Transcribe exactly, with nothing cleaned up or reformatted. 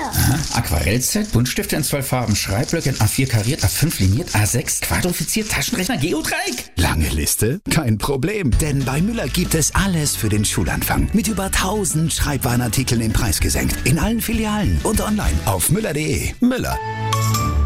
Aha. Aquarellset, Buntstifte in zwölf Farben, Schreibblöcke in A vier kariert, A fünf liniert, A sechs quadrifiziert, Taschenrechner, Geodreieck. Lange Liste? Kein Problem, denn bei Müller gibt es alles für den Schulanfang. Mit über tausend Schreibwarenartikeln im Preis gesenkt. In allen Filialen und online auf müller punkt de. Müller.